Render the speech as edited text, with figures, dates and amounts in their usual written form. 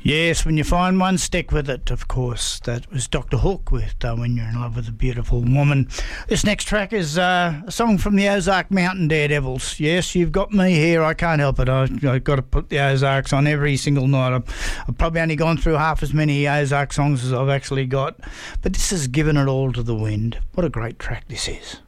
Yes, when you find one, stick with it, of course. That was Dr. Hook with When You're in Love with a Beautiful Woman. This next track is a song from the Ozark Mountain Daredevils. Yes, you've got me here. I can't help it. I've got to put the Ozarks on every single night. I've probably only gone through half as many Ozark songs as I've actually got. But this has Given It All to the Wind. What a great track this is.